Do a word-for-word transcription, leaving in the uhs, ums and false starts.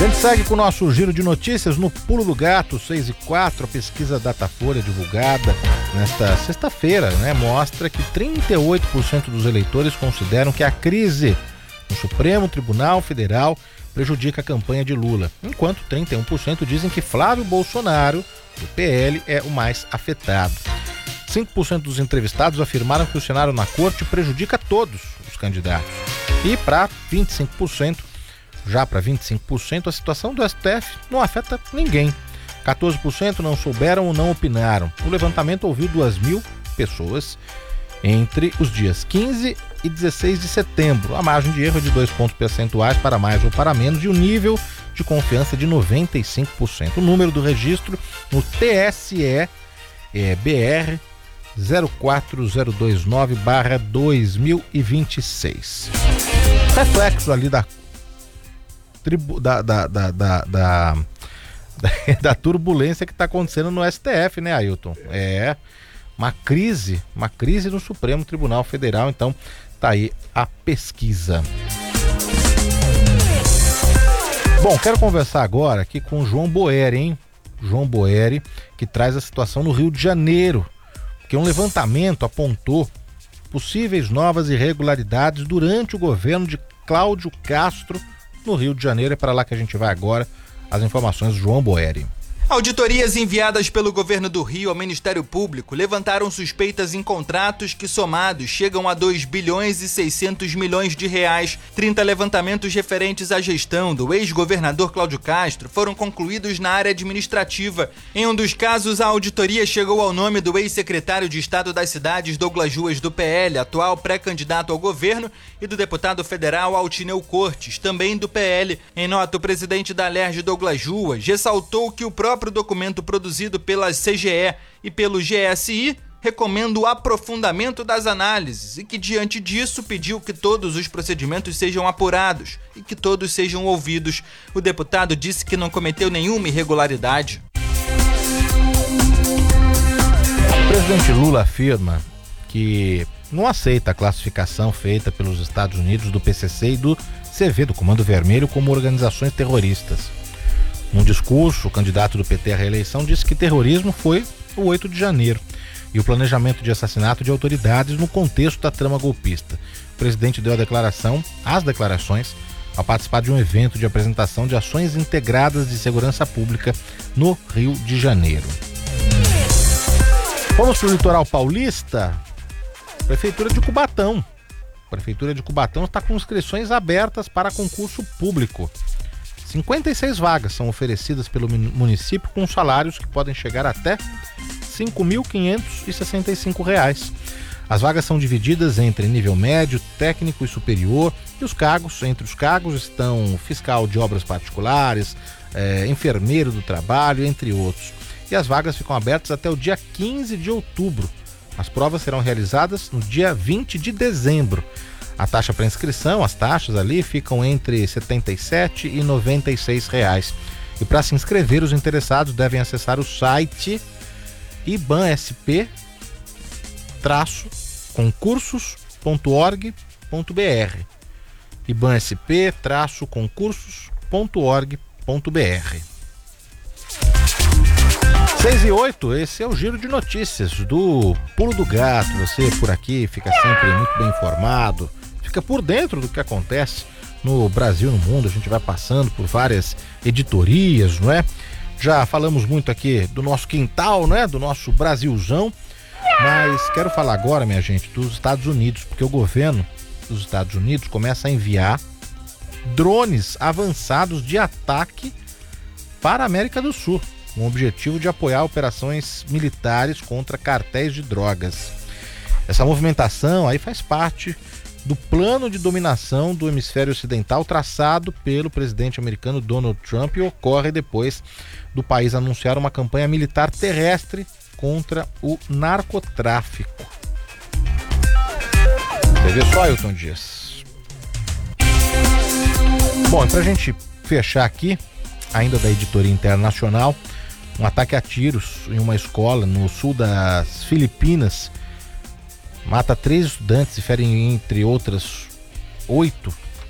gente segue com o nosso giro de notícias no Pulo do Gato, seis e quatro. A pesquisa Datafolha divulgada nesta sexta-feira, né, mostra que trinta e oito por cento dos eleitores consideram que a crise no Supremo Tribunal Federal prejudica a campanha de Lula, enquanto trinta e um por cento dizem que Flávio Bolsonaro, do P L, é o mais afetado. cinco por cento dos entrevistados afirmaram que o cenário na corte prejudica todos os candidatos. E para vinte e cinco por cento, já para vinte e cinco por cento, a situação do S T F não afeta ninguém. quatorze por cento não souberam ou não opinaram. O levantamento ouviu duas mil pessoas entre os dias quinze e dezesseis de setembro. A margem de erro é de dois pontos percentuais para mais ou para menos e o nível de confiança de noventa e cinco por cento. O número do registro no T S E é B R zero quatro zero dois nove barra dois mil e vinte e seis. Reflexo ali da tribu, da, da, da, da, da, da turbulência que está acontecendo no S T F, né, Ailton? É uma crise, uma crise no Supremo Tribunal Federal, então tá aí a pesquisa. Bom, quero conversar agora aqui com o João Boeri, hein? João Boeri, que traz a situação no Rio de Janeiro, que um levantamento apontou possíveis novas irregularidades durante o governo de Cláudio Castro no Rio de Janeiro. É para lá que a gente vai agora. As informações do João Boeri. Auditorias enviadas pelo governo do Rio ao Ministério Público levantaram suspeitas em contratos que, somados, chegam a dois bilhões e seiscentos milhões de reais. trinta levantamentos referentes à gestão do ex-governador Cláudio Castro foram concluídos na área administrativa. Em um dos casos, a auditoria chegou ao nome do ex-secretário de Estado das Cidades, Douglas Ruas, do P L, atual pré-candidato ao governo, e do deputado federal Altineu Cortes, também do P L. Em nota, o presidente da Alerj, Douglas Ruas, ressaltou que o próprio O próprio documento produzido pela C G E e pelo G S I recomenda o aprofundamento das análises e que, diante disso, pediu que todos os procedimentos sejam apurados e que todos sejam ouvidos. O deputado disse que não cometeu nenhuma irregularidade. O presidente Lula afirma que não aceita a classificação feita pelos Estados Unidos do P C C e do C V, do Comando Vermelho, como organizações terroristas. Num discurso, o candidato do P T à reeleição disse que terrorismo foi o oito de janeiro e o planejamento de assassinato de autoridades no contexto da trama golpista. O presidente deu a declaração, as declarações, ao participar de um evento de apresentação de ações integradas de segurança pública no Rio de Janeiro. Vamos para o litoral paulista. Prefeitura de Cubatão. Prefeitura de Cubatão está com inscrições abertas para concurso público. cinquenta e seis vagas são oferecidas pelo município com salários que podem chegar até cinco mil quinhentos e sessenta e cinco reais. As vagas são divididas entre nível médio, técnico e superior, e os cargos, entre os cargos estão fiscal de obras particulares, é, enfermeiro do trabalho, entre outros. E as vagas ficam abertas até o dia quinze de outubro. As provas serão realizadas no dia vinte de dezembro. A taxa para inscrição, as taxas ali ficam entre setenta e sete e noventa e seis reais. E para se inscrever, os interessados devem acessar o site ibansp concursos ponto org ponto br. ibansp concursos ponto org ponto br. seis e oito, esse é o giro de notícias do Pulo do Gato. Você por aqui fica sempre muito bem informado, fica por dentro do que acontece no Brasil, no mundo. A gente vai passando por várias editorias, não é? Já falamos muito aqui do nosso quintal, não é? Do nosso Brasilzão, mas quero falar agora, minha gente, dos Estados Unidos, porque o governo dos Estados Unidos começa a enviar drones avançados de ataque para a América do Sul, com o objetivo de apoiar operações militares contra cartéis de drogas. Essa movimentação aí faz parte do plano de dominação do hemisfério ocidental traçado pelo presidente americano Donald Trump e ocorre depois do país anunciar uma campanha militar terrestre contra o narcotráfico. Você vê só, Ailton Dias? Bom, e pra gente fechar aqui, ainda da editoria internacional, um ataque a tiros em uma escola no sul das Filipinas mata três estudantes e fere, entre outras, oito